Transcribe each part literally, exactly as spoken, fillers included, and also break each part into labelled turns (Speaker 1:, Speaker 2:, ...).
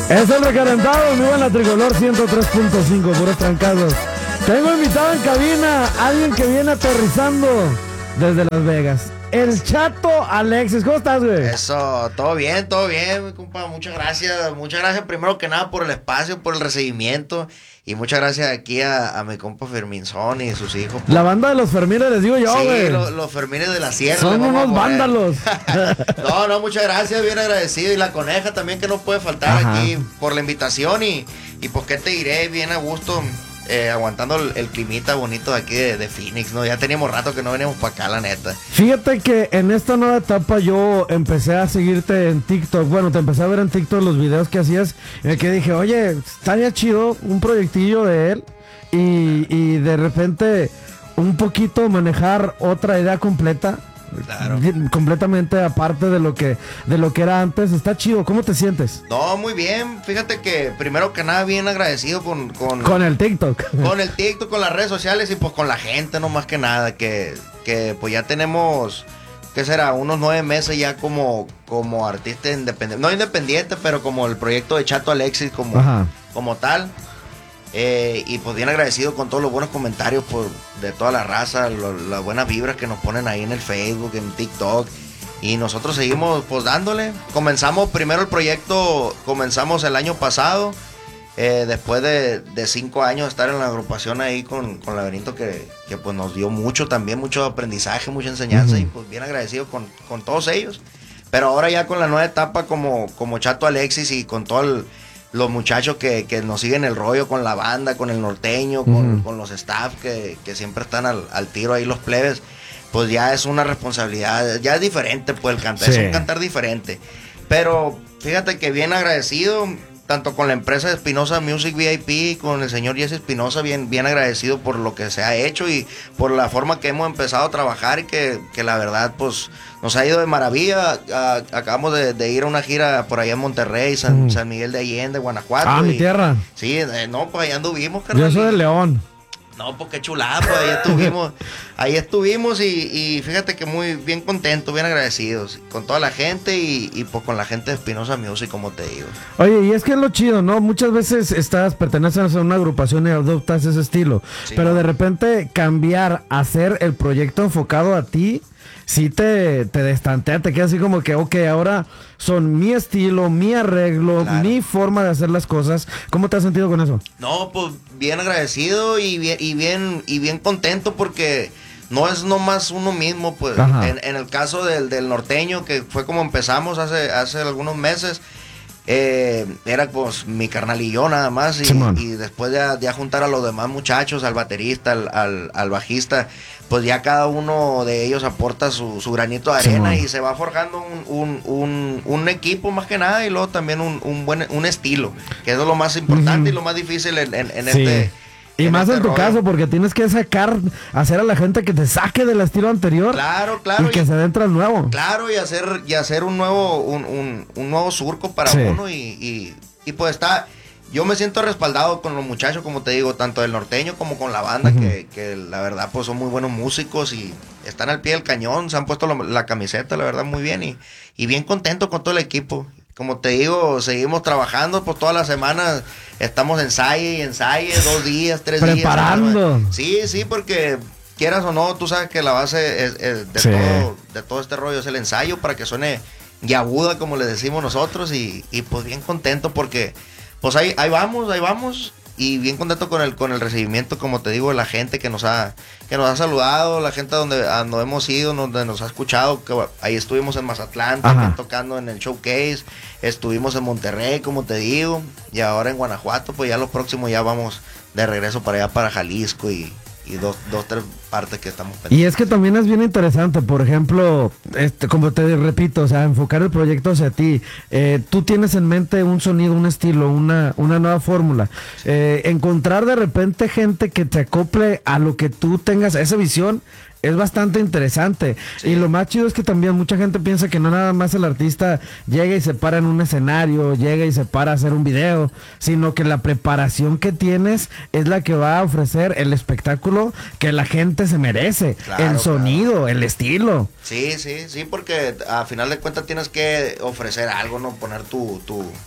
Speaker 1: Es el recalentado, muy buena Tricolor ciento tres punto cinco, puros trancados. Tengo invitado en cabina a alguien que viene aterrizando desde Las Vegas. El Chato Alexis, ¿cómo estás, güey?
Speaker 2: Eso, todo bien, todo bien, mi compa, muchas gracias, muchas gracias primero que nada por el espacio, por el recibimiento y muchas gracias aquí a, a mi compa Ferminzón y sus hijos. Por...
Speaker 1: La banda de los Fermines les digo yo, güey.
Speaker 2: Sí, lo, los Fermines de la Sierra.
Speaker 1: Son unos vándalos.
Speaker 2: No, no, muchas gracias, bien agradecido y la coneja también que no puede faltar. Ajá. Aquí por la invitación y, y pues qué te diré, bien a gusto. Eh, aguantando el, el climita bonito de aquí de, de Phoenix, ¿no? Ya teníamos rato que no veníamos para acá, la neta.
Speaker 1: Fíjate que en esta nueva etapa yo empecé a seguirte en TikTok. Bueno, te empecé a ver en TikTok los videos que hacías, en el que dije, oye, estaría chido un proyectillo de él y, y de repente un poquito manejar otra idea completa.
Speaker 2: Claro.
Speaker 1: Completamente aparte de lo que de lo que era antes. Está chido, ¿cómo te sientes?
Speaker 2: No, muy bien, fíjate que primero que nada bien agradecido con Con,
Speaker 1: con el TikTok.
Speaker 2: Con el TikTok, con las redes sociales y pues con la gente, no más que nada. Que, que pues ya tenemos, ¿qué será? Unos nueve meses ya como, como artista independiente. No independiente, pero como el proyecto de Chato Alexis como, como tal. Eh, y pues bien agradecido con todos los buenos comentarios por, de toda la raza, lo, las buenas vibras que nos ponen ahí en el Facebook, en TikTok. Y nosotros seguimos pues dándole. Comenzamos primero el proyecto, comenzamos el año pasado. Eh, después de, de cinco años de estar en la agrupación ahí con, con Laberinto, que, que pues nos dio mucho también, mucho aprendizaje, mucha enseñanza. Uh-huh. Y pues bien agradecido con, con todos ellos. Pero ahora ya con la nueva etapa como, como Chato Alexis y con todo el... los muchachos que, que nos siguen el rollo con la banda, con el norteño, con, uh-huh. con los staff que, que siempre están al, al tiro ahí los plebes, pues ya es una responsabilidad, ya es diferente, pues el cantar, sí. Es un cantar diferente. Pero fíjate que bien agradecido, tanto con la empresa de Espinosa Music V I P, con el señor Jesse Espinosa, bien, bien agradecido por lo que se ha hecho y por la forma que hemos empezado a trabajar y que, que la verdad pues nos ha ido de maravilla. A, acabamos de, de ir a una gira por allá en Monterrey, San, mm. San Miguel de Allende, Guanajuato.
Speaker 1: Ah,
Speaker 2: y,
Speaker 1: mi tierra.
Speaker 2: Sí, eh, no, pues allá anduvimos, carnal.
Speaker 1: Yo soy de León.
Speaker 2: No, pues qué chulada, pues ahí estuvimos, ahí estuvimos y, y fíjate que muy bien contentos, bien agradecidos con toda la gente y, y pues con la gente de Espinosa Music, como te digo.
Speaker 1: Oye, y es que es lo chido, ¿no? Muchas veces estás, perteneces a una agrupación y adoptas ese estilo, sí, pero de repente cambiar, hacer el proyecto enfocado a ti, sí te, te destantea, te queda así como que, ok, ahora son mi estilo, mi arreglo, claro. Mi forma de hacer las cosas. ¿Cómo te has sentido con eso?
Speaker 2: No, pues bien agradecido y bien, y bien, y bien contento porque no es nomás uno mismo, pues. En, en el caso del, del norteño, que fue como empezamos hace, hace algunos meses, eh, era pues mi carnal y yo nada más, y, y después de, de juntar a los demás muchachos, al baterista, al, al, al bajista, pues ya cada uno de ellos aporta su, su granito de arena, sí, y se va forjando un, un, un, un equipo más que nada y luego también un, un buen un estilo, que es lo más importante, uh-huh, y lo más difícil en, en, en sí. este...
Speaker 1: Y
Speaker 2: en
Speaker 1: más
Speaker 2: este
Speaker 1: en tu
Speaker 2: rollo.
Speaker 1: caso, porque tienes que sacar, hacer a la gente que te saque del estilo anterior.
Speaker 2: Claro, claro.
Speaker 1: Y que
Speaker 2: y,
Speaker 1: se adentre al nuevo.
Speaker 2: Claro, y hacer, y hacer un nuevo, un, un, un nuevo surco para sí. uno y, y, y pues está, yo me siento respaldado con los muchachos, como te digo, tanto del norteño como con la banda, uh-huh, que, que la verdad pues son muy buenos músicos y están al pie del cañón, se han puesto la, la camiseta, la verdad, muy bien y, y bien contento con todo el equipo. Como te digo, seguimos trabajando por todas las semanas, estamos ensaye y ensaye, dos días, tres
Speaker 1: Preparando.
Speaker 2: días. Sí, sí, porque quieras o no, tú sabes que la base es, es de, sí. todo, de todo este rollo es el ensayo para que suene yaguda, como le decimos nosotros, y, y pues bien contento porque pues ahí, ahí vamos, ahí vamos. Y bien contento con el con el recibimiento, como te digo, de la gente que nos ha que nos ha saludado, la gente donde, a donde hemos ido, donde nos ha escuchado, que ahí estuvimos en Mazatlán, también tocando en el showcase, estuvimos en Monterrey, como te digo, y ahora en Guanajuato, pues ya los próximos ya vamos de regreso para allá, para Jalisco y, y dos, dos, tres partes que estamos pendientes.
Speaker 1: Y es que también es bien interesante, por ejemplo, este, como te repito, o sea, enfocar el proyecto hacia ti. Eh, tú tienes en mente un sonido, un estilo, una, una nueva fórmula. Sí. Eh, encontrar de repente gente que te acople a lo que tú tengas, esa visión, es bastante interesante. Sí. Y lo más chido es que también mucha gente piensa que no nada más el artista llega y se para en un escenario, llega y se para a hacer un video, sino que la preparación que tienes es la que va a ofrecer el espectáculo que la gente se merece. Claro, el sonido, claro. El estilo.
Speaker 2: Sí, sí, sí, porque a final de cuentas tienes que ofrecer algo, ¿no? Poner tu... tu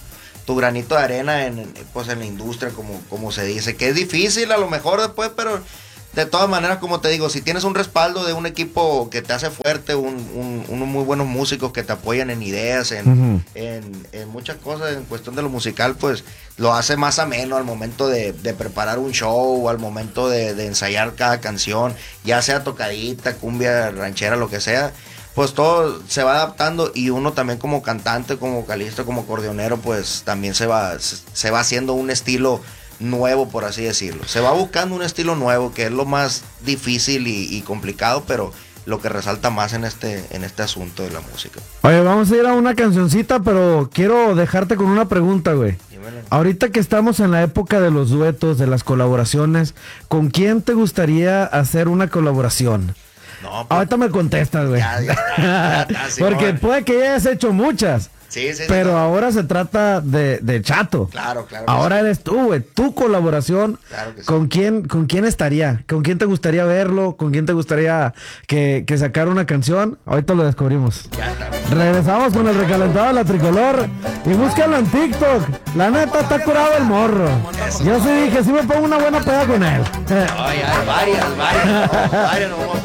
Speaker 2: tu granito de arena en, en, pues en la industria, como, como se dice, que es difícil a lo mejor después, pero de todas maneras, como te digo, si tienes un respaldo de un equipo que te hace fuerte, un, un, unos muy buenos músicos que te apoyan en ideas, en, uh-huh. en, en muchas cosas, en cuestión de lo musical, pues lo hace más ameno al momento de, de preparar un show, al momento de, de ensayar cada canción, ya sea tocadita, cumbia, ranchera, lo que sea. Pues todo se va adaptando y uno también como cantante, como vocalista, como acordeonero, pues también se va, se va haciendo un estilo nuevo, por así decirlo. Se va buscando un estilo nuevo, que es lo más difícil y, y complicado, pero lo que resalta más en este, en este asunto de la música.
Speaker 1: Oye, vamos a ir a una cancioncita, pero quiero dejarte con una pregunta, güey. Dímelo. Ahorita que estamos en la época de los duetos, de las colaboraciones, ¿con quién te gustaría hacer una colaboración? No, pues, ahorita me contestas, güey. Ya, ya está, ya está, sí, porque no, puede que ya hayas hecho muchas. Sí, sí, pero sí, ahora se trata de, de Chato.
Speaker 2: Claro, claro.
Speaker 1: Ahora sí. Eres tú, güey. Tu colaboración.
Speaker 2: Claro que sí.
Speaker 1: ¿Con quién, con quién estaría? ¿Con quién te gustaría verlo? ¿Con quién te gustaría que, que sacara una canción? Ahorita lo descubrimos. Ya está. Regresamos con el recalentado de la tricolor. Y búscalo en TikTok. La neta está curado el morro. Eso. Yo sí dije, sí me pongo una buena peda con él.
Speaker 2: Ay, hay varias, varias. No, varias no vamos a